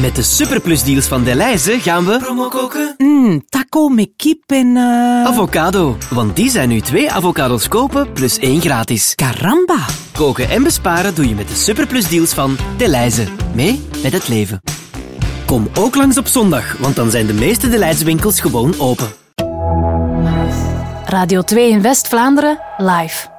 Met de superplusdeals van Delhaize gaan we promo koken. Taco met kip en... Avocado, want die zijn nu 2 avocados kopen plus 1 gratis. Caramba. Koken en besparen doe je met de superplusdeals van Delhaize. Mee met het leven. Kom ook langs op zondag, want dan zijn de meeste Delhaize winkels gewoon open. Radio 2 in West-Vlaanderen, live.